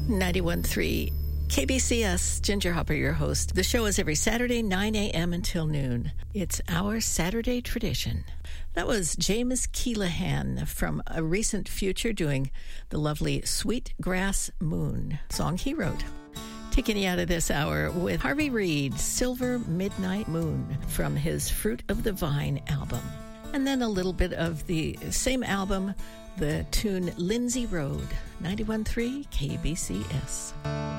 91.3 KBCS, Ginger Hopper, your host. The show is every Saturday, 9 a.m. until noon. It's our Saturday tradition. That was James Keelahan from a recent future doing the lovely Sweet Grass Moon song he wrote. Taking you out of this hour with Harvey Reid, Silver Midnight Moon from his Fruit of the Vine album. And then a little bit of the same album, the tune Lindsay Road, 91.3 KBCS.